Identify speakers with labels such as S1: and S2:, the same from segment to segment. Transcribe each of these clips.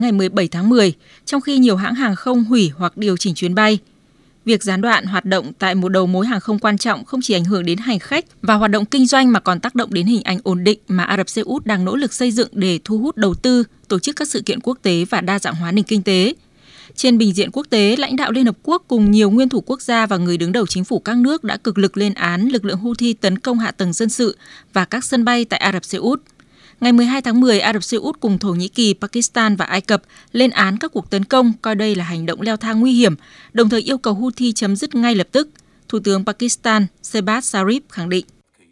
S1: ngày 17 tháng 10, trong khi nhiều hãng hàng không hủy hoặc điều chỉnh chuyến bay. Việc gián đoạn hoạt động tại một đầu mối hàng không quan trọng không chỉ ảnh hưởng đến hành khách và hoạt động kinh doanh mà còn tác động đến hình ảnh ổn định mà Ả Rập Xê Út đang nỗ lực xây dựng để thu hút đầu tư, tổ chức các sự kiện quốc tế và đa dạng hóa nền kinh tế. Trên bình diện quốc tế, lãnh đạo Liên Hợp Quốc cùng nhiều nguyên thủ quốc gia và người đứng đầu chính phủ các nước đã cực lực lên án lực lượng Houthi tấn công hạ tầng dân sự và các sân bay tại Ả Rập Xê Út. Ngày 12 tháng 10, Ả Rập Xê Út cùng Thổ Nhĩ Kỳ, Pakistan và Ai Cập lên án các cuộc tấn công, coi đây là hành động leo thang nguy hiểm, đồng thời yêu cầu Houthi chấm dứt ngay lập tức. Thủ tướng Pakistan Shehbaz Sharif khẳng định.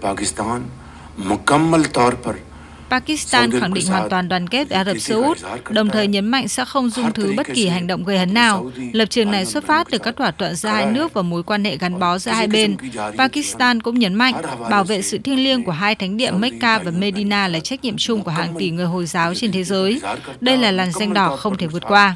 S2: Pakistan khẳng định hoàn toàn đoàn kết với Ả Rập Xê Út, đồng thời nhấn mạnh sẽ không dung thứ bất kỳ hành động gây hấn nào. Lập trường này xuất phát từ các thỏa thuận giữa hai nước và mối quan hệ gắn bó giữa hai bên. Pakistan cũng nhấn mạnh bảo vệ sự thiêng liêng của hai thánh địa Mecca và Medina là trách nhiệm chung của hàng tỷ người Hồi giáo trên thế giới. Đây là làn ranh đỏ không thể vượt qua.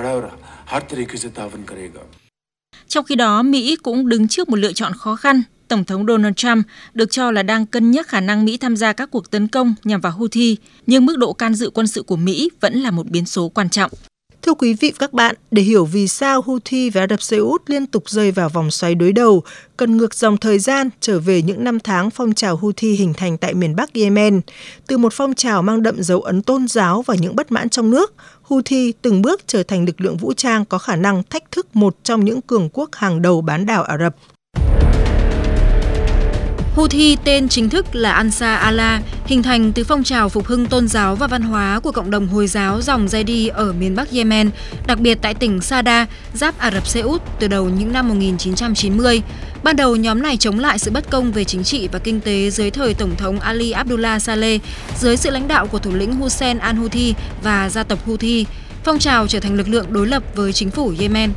S1: Trong khi đó, Mỹ cũng đứng trước một lựa chọn khó khăn. Tổng thống Donald Trump được cho là đang cân nhắc khả năng Mỹ tham gia các cuộc tấn công nhằm vào Houthi, nhưng mức độ can dự quân sự của Mỹ vẫn là một biến số quan trọng.
S3: Thưa quý vị và các bạn, để hiểu vì sao Houthi và Ả Rập Xê Út liên tục rơi vào vòng xoáy đối đầu, cần ngược dòng thời gian trở về những năm tháng phong trào Houthi hình thành tại miền Bắc Yemen. Từ một phong trào mang đậm dấu ấn tôn giáo và những bất mãn trong nước, Houthi từng bước trở thành lực lượng vũ trang có khả năng thách thức một trong những cường quốc hàng đầu bán đảo Ả Rập.
S1: Houthi tên chính thức là Ansar Allah, hình thành từ phong trào phục hưng tôn giáo và văn hóa của cộng đồng Hồi giáo dòng Zaidi ở miền Bắc Yemen, đặc biệt tại tỉnh Sada, giáp Ả Rập Xê Út từ đầu những năm 1990. Ban đầu, nhóm này chống lại sự bất công về chính trị và kinh tế dưới thời Tổng thống Ali Abdullah Saleh, dưới sự lãnh đạo của thủ lĩnh Hussein al-Houthi và gia tộc Houthi. Phong trào trở thành lực lượng đối lập với chính phủ Yemen.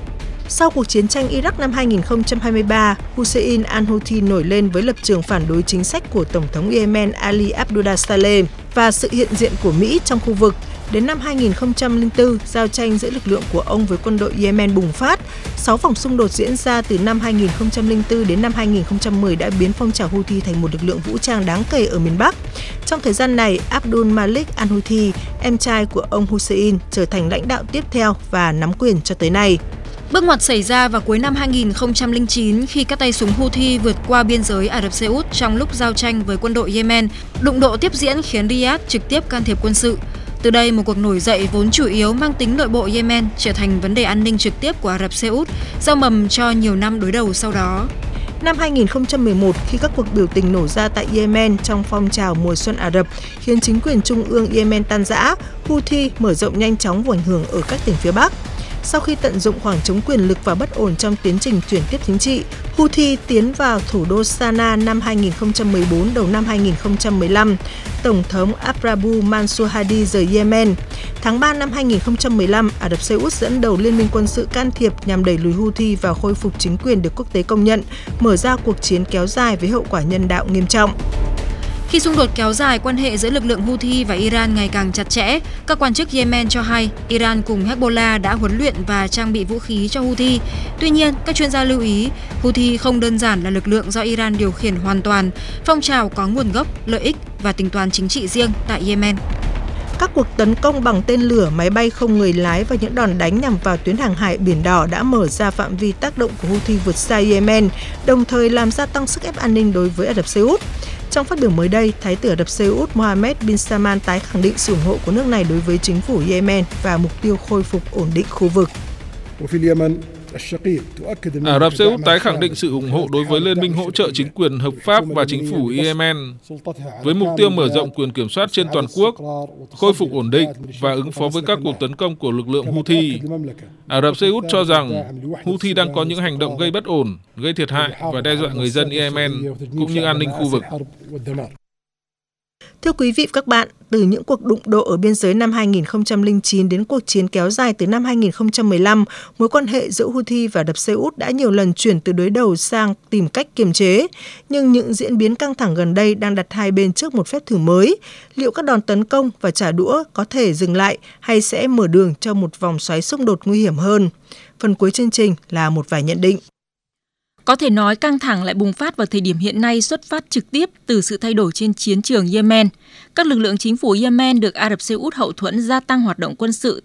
S3: Sau cuộc chiến tranh Iraq năm 2023, Hussein al-Houthi nổi lên với lập trường phản đối chính sách của Tổng thống Yemen Ali Abdullah Saleh và sự hiện diện của Mỹ trong khu vực. Đến năm 2004, giao tranh giữa lực lượng của ông với quân đội Yemen bùng phát. 6 vòng xung đột diễn ra từ năm 2004 đến năm 2010 đã biến phong trào Houthi thành một lực lượng vũ trang đáng kể ở miền Bắc. Trong thời gian này, Abdul Malik al-Houthi, em trai của ông Hussein, trở thành lãnh đạo tiếp theo và nắm quyền cho tới nay.
S1: Bước ngoặt xảy ra vào cuối năm 2009 khi các tay súng Houthi vượt qua biên giới Ả Rập Xê Út trong lúc giao tranh với quân đội Yemen. Đụng độ tiếp diễn khiến Riyadh trực tiếp can thiệp quân sự. Từ đây, một cuộc nổi dậy vốn chủ yếu mang tính nội bộ Yemen trở thành vấn đề an ninh trực tiếp của Ả Rập Xê Út, gieo mầm cho nhiều năm đối đầu sau đó.
S3: Năm 2011, khi các cuộc biểu tình nổ ra tại Yemen trong phong trào mùa xuân Ả Rập khiến chính quyền trung ương Yemen tan rã, Houthi mở rộng nhanh chóng vùng ảnh hưởng ở các tỉnh phía Bắc. Sau khi tận dụng khoảng trống quyền lực và bất ổn trong tiến trình chuyển tiếp chính trị, Houthi tiến vào thủ đô Sanaa năm 2014 đầu năm 2015. Tổng thống Abrabu Mansur Hadi rời Yemen. Tháng 3 năm 2015, Ả Rập Xê Út dẫn đầu liên minh quân sự can thiệp nhằm đẩy lùi Houthi và khôi phục chính quyền được quốc tế công nhận, mở ra cuộc chiến kéo dài với hậu quả nhân đạo nghiêm trọng.
S1: Khi xung đột kéo dài, quan hệ giữa lực lượng Houthi và Iran ngày càng chặt chẽ. Các quan chức Yemen cho hay Iran cùng Hezbollah đã huấn luyện và trang bị vũ khí cho Houthi. Tuy nhiên, các chuyên gia lưu ý, Houthi không đơn giản là lực lượng do Iran điều khiển hoàn toàn. Phong trào có nguồn gốc, lợi ích và tính toán chính trị riêng tại Yemen.
S3: Các cuộc tấn công bằng tên lửa, máy bay không người lái và những đòn đánh nhằm vào tuyến hàng hải Biển Đỏ đã mở ra phạm vi tác động của Houthi vượt xa Yemen, đồng thời làm gia tăng sức ép an ninh đối với Ả Rập Xê Út. Trong phát biểu mới đây, Thái tử Ả Rập Xê Út Mohammed bin Salman tái khẳng định sự ủng hộ của nước này đối với chính phủ Yemen và mục tiêu khôi phục ổn định khu vực.
S4: Ả Rập Xê Út tái khẳng định sự ủng hộ đối với Liên minh hỗ trợ chính quyền hợp pháp và chính phủ Yemen với mục tiêu mở rộng quyền kiểm soát trên toàn quốc, khôi phục ổn định và ứng phó với các cuộc tấn công của lực lượng Houthi. Ả Rập Xê Út cho rằng Houthi đang có những hành động gây bất ổn, gây thiệt hại và đe dọa người dân Yemen cũng như an ninh khu vực.
S3: Thưa quý vị và các bạn, từ những cuộc đụng độ ở biên giới năm 2009 đến cuộc chiến kéo dài từ năm 2015, mối quan hệ giữa Houthi và Ả Rập Xê Út đã nhiều lần chuyển từ đối đầu sang tìm cách kiềm chế. Nhưng những diễn biến căng thẳng gần đây đang đặt hai bên trước một phép thử mới. Liệu các đòn tấn công và trả đũa có thể dừng lại hay sẽ mở đường cho một vòng xoáy xung đột nguy hiểm hơn? Phần cuối chương trình là một vài nhận định.
S1: Có thể nói căng thẳng lại bùng phát vào thời điểm hiện nay xuất phát trực tiếp từ sự thay đổi trên chiến trường Yemen. Các lực lượng chính phủ Yemen được Ả Rập Xê Út hậu thuẫn gia tăng hoạt động quân sự